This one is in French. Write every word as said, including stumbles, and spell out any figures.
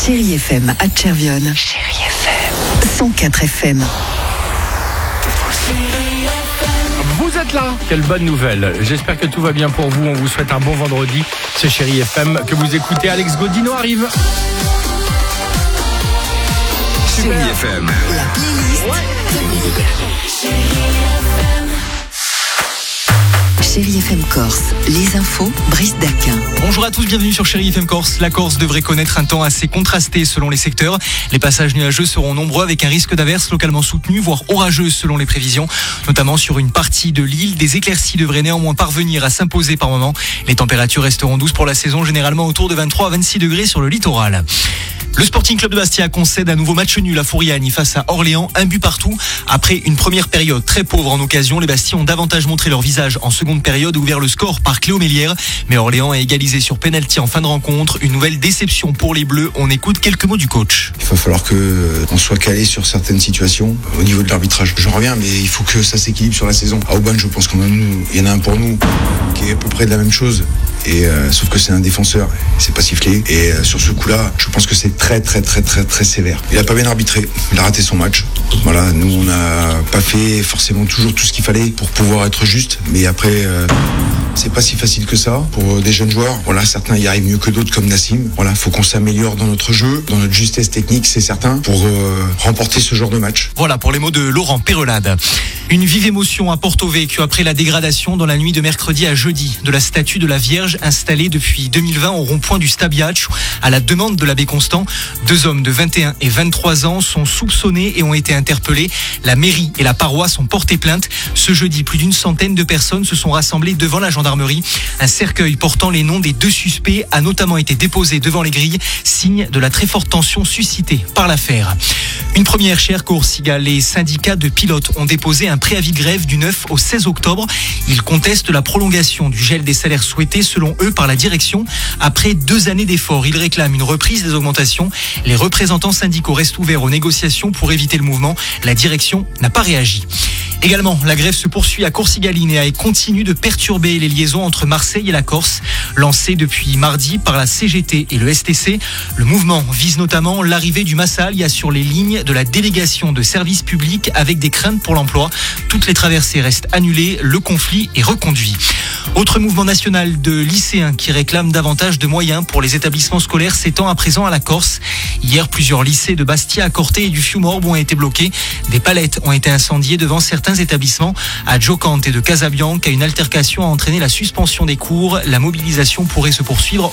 Chérie F M à Tchervion. Chérie F M. cent quatre F M. Vous êtes là, quelle bonne nouvelle. J'espère que tout va bien pour vous. On vous souhaite un bon vendredi. C'est Chérie F M que vous écoutez. Alex Godino arrive. Chérie F M. La playlist. Ouais. Chérie F M Corse, les infos, Brice Daquin. Bonjour à tous, bienvenue sur Chérie F M Corse. La Corse devrait connaître un temps assez contrasté selon les secteurs. Les passages nuageux seront nombreux avec un risque d'averses localement soutenu, voire orageux selon les prévisions. Notamment sur une partie de l'île, des éclaircies devraient néanmoins parvenir à s'imposer par moments. Les températures resteront douces pour la saison, généralement autour de vingt-trois à vingt-six degrés sur le littoral. Le Sporting Club de Bastia concède un nouveau match nul à Fouriani face à Orléans, un but partout. Après une première période très pauvre en occasion, les Bastiens ont davantage montré leur visage en seconde période et ouvert le score par Cléo Mélière. Mais Orléans a égalisé sur pénalty en fin de rencontre. Une nouvelle déception pour les Bleus. On écoute quelques mots du coach. Il va falloir qu'on soit calé sur certaines situations au niveau de l'arbitrage. Je reviens, mais il faut que ça s'équilibre sur la saison. À Aubagne, je pense qu'il y en a un pour nous qui est à peu près de la même chose. Et euh, sauf que c'est un défenseur, c'est pas sifflé. Et euh, sur ce coup-là, je pense que c'est très très très très très sévère. Il a pas bien arbitré, il a raté son match. Voilà, nous on n'a pas fait forcément toujours tout ce qu'il fallait pour pouvoir être juste. Mais après, euh, c'est pas si facile que ça pour des jeunes joueurs. Voilà, certains y arrivent mieux que d'autres comme Nassim. Voilà, faut qu'on s'améliore dans notre jeu, dans notre justesse technique, c'est certain, pour euh, remporter ce genre de match. Voilà pour les mots de Laurent Perrelade. Une vive émotion à Porto Vecchio après la dégradation dans la nuit de mercredi à jeudi de la statue de la Vierge installée depuis deux mille vingt au rond-point du Stabiaccio à la demande de l'abbé Constant. Deux hommes de vingt et un et vingt-trois ans sont soupçonnés et ont été interpellés. La mairie et la paroisse ont porté plainte. Ce jeudi, plus d'une centaine de personnes se sont rassemblées devant la gendarmerie. Un cercueil portant les noms des deux suspects a notamment été déposé devant les grilles, signe de la très forte tension suscitée par l'affaire. Une première chez Air Corsica, les syndicats de pilotes ont déposé un préavis de grève du neuf au seize octobre. Ils contestent la prolongation du gel des salaires souhaité selon eux par la direction. Après deux années d'efforts, ils réclament une reprise des augmentations. Les représentants syndicaux restent ouverts aux négociations pour éviter le mouvement. La direction n'a pas réagi. Également, la grève se poursuit à Corsica-Linea et continue de perturber les liaisons entre Marseille et la Corse. Lancée depuis mardi par la C G T et le S T C, le mouvement vise notamment l'arrivée du Massa Allia sur les lignes de la délégation de services publics avec des craintes pour l'emploi. Toutes les traversées restent annulées, le conflit est reconduit. Autre mouvement national de lycéens qui réclament davantage de moyens pour les établissements scolaires s'étend à présent à la Corse. Hier, plusieurs lycées de Bastia, à Corté et du Fiumorbe ont été bloqués. Des palettes ont été incendiées devant certains établissements. À Giocante et de Casabianca, une altercation a entraîné la suspension des cours. La mobilisation pourrait se poursuivre